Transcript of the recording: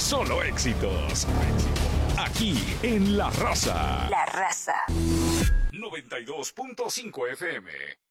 solo éxitos. Aquí en La Raza. La Raza. 92.5 FM.